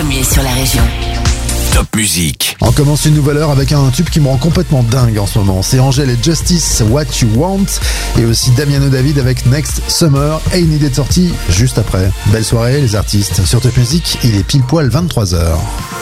premier sur la région. Top Music. On commence une nouvelle heure avec un tube qui me rend complètement dingue en ce moment. C'est Angèle et Justice, What You Want. Et aussi Damiano David avec Next Summer. Et une idée de sortie juste après. Belle soirée les artistes. Sur Top Music, il est pile poil 23h.